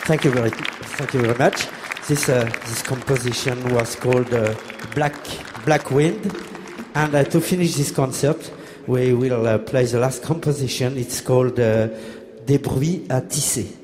Thank you very much. This composition was called Black Wind, and to finish this concert, we will play the last composition. It's called Des bruits à tisser.